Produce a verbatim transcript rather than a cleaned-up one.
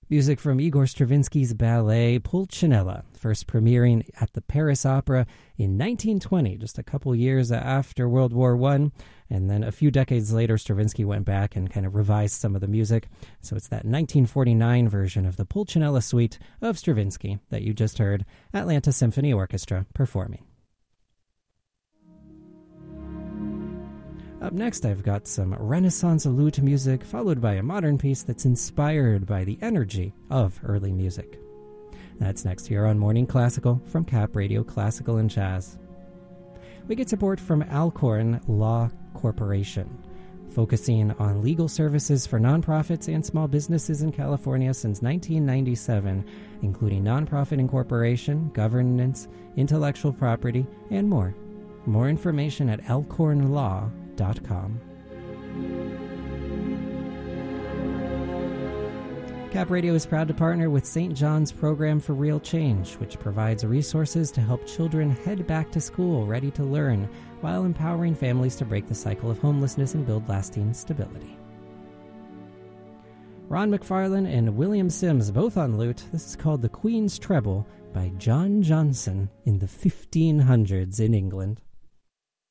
Music from Igor Stravinsky's ballet Pulcinella, first premiering at the Paris Opera in nineteen twenty, just a couple years after World War One. And then a few decades later, Stravinsky went back and kind of revised some of the music. So it's that nineteen forty-nine version of the Pulcinella suite of Stravinsky that you just heard Atlanta Symphony Orchestra performing. Up next, I've got some Renaissance lute music, followed by a modern piece that's inspired by the energy of early music. That's next here on Morning Classical from Cap Radio Classical and Jazz. We get support from Alcorn Law Corporation, focusing on legal services for nonprofits and small businesses in California since nineteen ninety-seven, including nonprofit incorporation, governance, intellectual property, and more. More information at alcorn law dot com. Cap Radio is proud to partner with Saint John's Program for Real Change, which provides resources to help children head back to school ready to learn, while empowering families to break the cycle of homelessness and build lasting stability. Ron McFarlane and William Sims, both on lute. This is called The Queen's Treble by John Johnson in the fifteen hundreds in England.